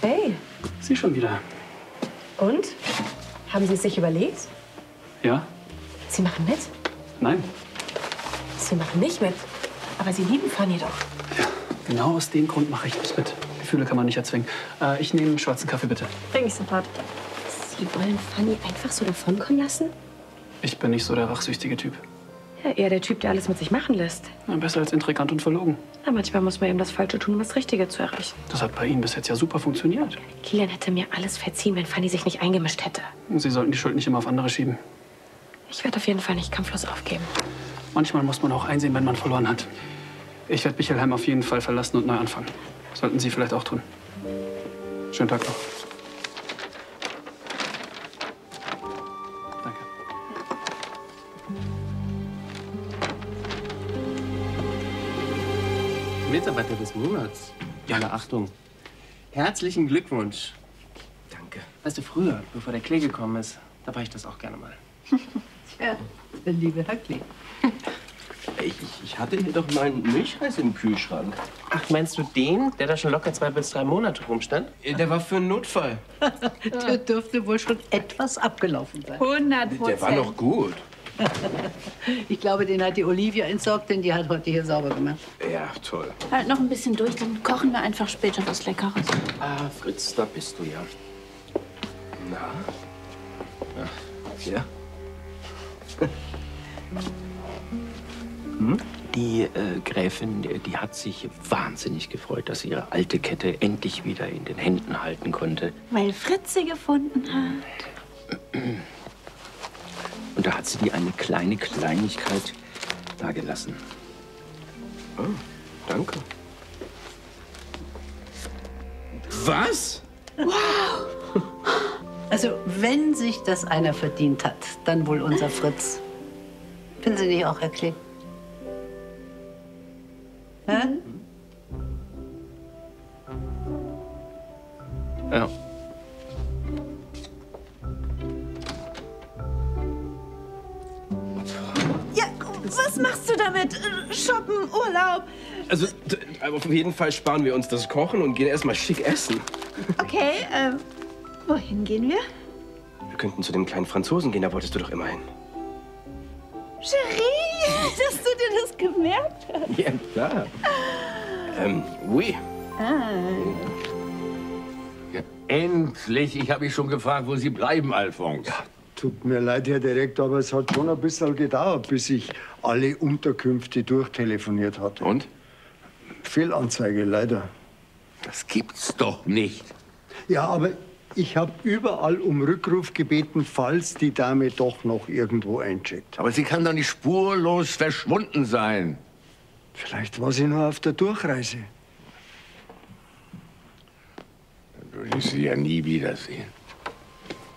Hey. Sie schon wieder. Und? Haben Sie es sich überlegt? Ja? Sie machen mit? Nein. Sie machen nicht mit. Aber Sie lieben Fanny doch. Ja, genau aus dem Grund mache ich nicht mit. Gefühle kann man nicht erzwingen. Ich nehme einen schwarzen Kaffee, bitte. Bring ich sofort. Sie wollen Fanny einfach so davonkommen lassen? Ich bin nicht so der rachsüchtige Typ. Ja, eher der Typ, der alles mit sich machen lässt. Na, besser als intrigant und verlogen. Na, manchmal muss man eben das Falsche tun, um das Richtige zu erreichen. Das hat bei Ihnen bis jetzt ja super funktioniert. Kilian hätte mir alles verziehen, wenn Fanny sich nicht eingemischt hätte. Sie sollten die Schuld nicht immer auf andere schieben. Ich werde auf jeden Fall nicht kampflos aufgeben. Manchmal muss man auch einsehen, wenn man verloren hat. Ich werde Bichelheim auf jeden Fall verlassen und neu anfangen. Sollten Sie vielleicht auch tun. Schönen Tag noch. Danke. Mitarbeiter des Monats. Alle Achtung. Herzlichen Glückwunsch. Danke. Weißt du, früher, bevor der Klee gekommen ist, da war ich das auch gerne mal. Tja, der liebe Herr Klee. Ich hatte hier doch meinen Milchreis im Kühlschrank. Ach, meinst du den, der da schon locker 2 bis 3 Monate rumstand? Der war für einen Notfall. Der dürfte wohl schon etwas abgelaufen sein. 100%. Der war noch gut. Ich glaube, den hat die Olivia entsorgt, denn die hat heute hier sauber gemacht. Ja, toll. Halt noch ein bisschen durch, dann kochen wir einfach später was Leckeres. Ah, Fritz, da bist du ja. Na? Ja? Die Gräfin, die hat sich wahnsinnig gefreut, dass sie ihre alte Kette endlich wieder in den Händen halten konnte. Weil Fritz sie gefunden hat. Und da hat sie die eine kleine Kleinigkeit dagelassen. Oh, danke. Was? Also, wenn sich das einer verdient hat, dann wohl unser Fritz. Finden Sie nicht auch, Herr Klee? Hä? Ja. Ja, was machst du damit? Shoppen, Urlaub? Also, auf jeden Fall sparen wir uns das Kochen und gehen erstmal schick essen. Okay, wohin gehen wir? Wir könnten zu dem kleinen Franzosen gehen, da wolltest du doch immer hin. Cherie, dass du dir das gemerkt hast. Ja, klar. Oui. Ja, endlich! Ich habe mich schon gefragt, wo Sie bleiben, Alphonse. Tut mir leid, Herr Direktor, aber es hat schon ein bisschen gedauert, bis ich alle Unterkünfte durchtelefoniert hatte. Und? Fehlanzeige, leider. Das gibt's doch nicht. Ja, aber ich habe überall um Rückruf gebeten, falls die Dame doch noch irgendwo eincheckt. Aber sie kann doch nicht spurlos verschwunden sein. Vielleicht war sie nur auf der Durchreise. Dann würde ich sie ja nie wiedersehen.